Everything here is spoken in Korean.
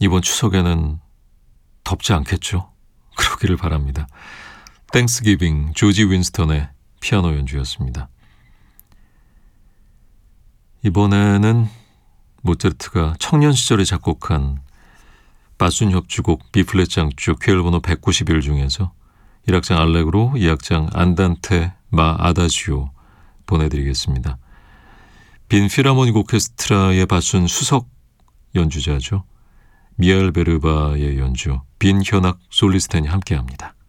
이번 추석에는 덥지 않겠죠? 그러기를 바랍니다. 땡스기빙 조지 윈스턴의 피아노 연주였습니다. 이번에는 모차르트가 청년 시절에 작곡한 바순 협주곡 B플랫 장조 퀘일 번호 191 중에서 1악장 알레그로, 2악장 안단테 마 아다지오 보내드리겠습니다. 빈 필하모닉 오케스트라의 바순 수석 연주자죠. 미하엘 베르바의 연주, 빈 현악 솔리스텐이 함께합니다.